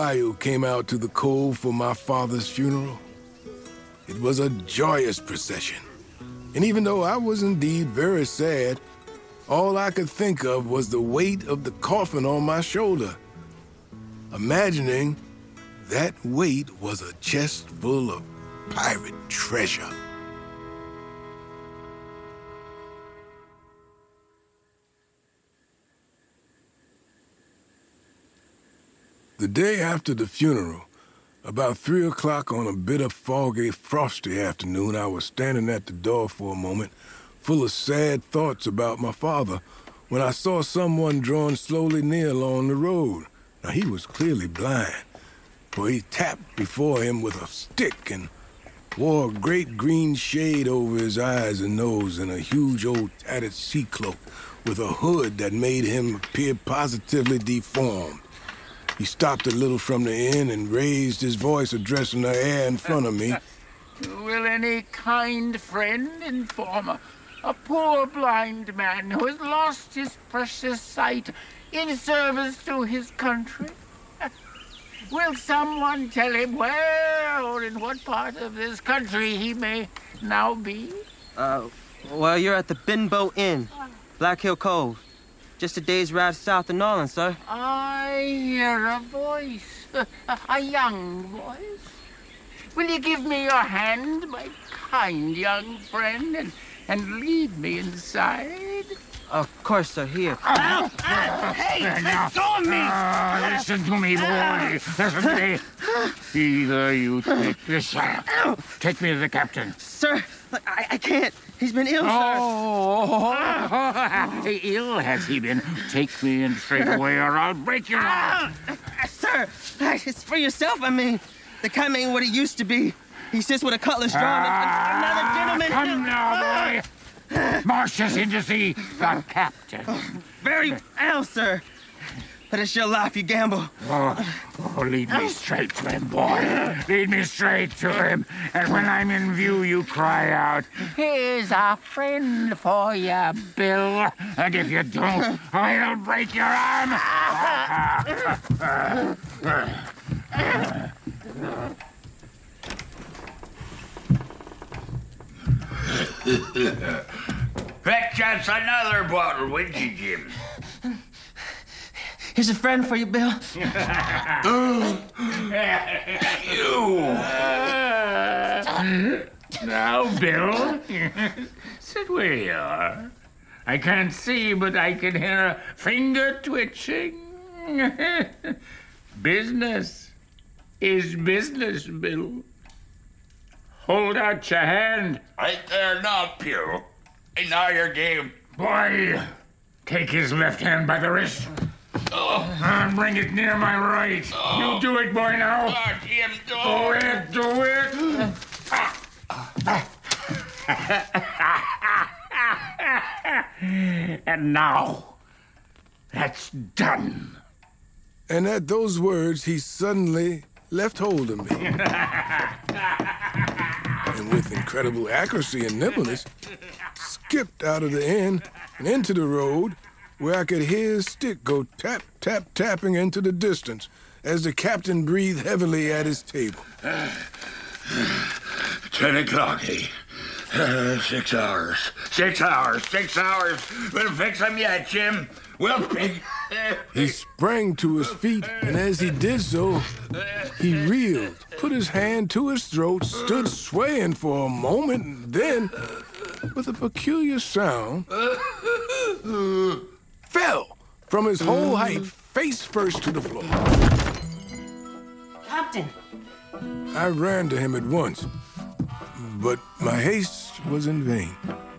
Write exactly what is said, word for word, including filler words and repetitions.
Bayou came out to the cove for my father's funeral. It was a joyous procession. And even though I was indeed very sad, all I could think of was the weight of the coffin on my shoulder, imagining that weight was a chest full of pirate treasure. The day after the funeral, about three o'clock on a bitter, foggy, frosty afternoon, I was standing at the door for a moment, full of sad thoughts about my father, when I saw someone drawing slowly near along the road. Now, he was clearly blind, for he tapped before him with a stick and wore a great green shade over his eyes and nose and a huge old tattered sea cloak with a hood that made him appear positively deformed. He stopped a little from the inn and raised his voice, addressing the air in front of me. Will any kind friend inform a, a poor blind man who has lost his precious sight in service to his country? Will someone tell him where or in what part of this country he may now be? Uh, well, you're at the Benbow Inn, Black Hill Cove. Just a day's ride south of Norland, sir. I hear a voice, a, a young voice. Will you give me your hand, my kind young friend, and, and lead me inside? Of course, sir. Here. Ow! Ow! Hey, let go of me! Uh, listen to me, boy. Listen to me. Either you take this up. Take me to the captain. Sir, I, I can't. He's been ill, oh, sir. Oh, ill has he been? Take me in straight away, or I'll break your arm. Uh, sir, it's for yourself, I mean. The kind ain't what he used to be. He's just with a cutlass drawn. Ah, Another gentleman. Come now, boy. Marches in to see the captain. Oh, very well, sir. But it's your life you gamble. Oh, oh, lead me straight to him, boy. Lead me straight to him. And when I'm in view, you cry out, "Here's a friend for you, Bill." And if you don't, I'll break your arm. Fetch us another bottle, would you, Jim? Here's a friend for you, Bill. You! Now, Bill, sit where you are. I can't see, but I can hear a finger twitching. Business is business, Bill. Hold out your hand. Right there now, Pew. And now your game. Boy, take his left hand by the wrist. Oh. And bring it near my right. Oh. You do it, boy, now. Oh, Jim, do Do it, do it. And now, that's done. And at those words, he suddenly left hold of me. And with incredible accuracy and nimbleness, skipped out of the inn and into the road, where I could hear his stick go tap, tap, tapping into the distance as the captain breathed heavily at his table. Ten o'clock, eh? Uh, six hours. Six hours. Six hours. We'll fix them yet, Jim. We'll fix... He sprang to his feet, and as he did so, he reeled, put his hand to his throat, stood swaying for a moment, and then, with a peculiar sound, fell from his whole height, face first to the floor. Captain! I ran to him at once, but my haste was in vain.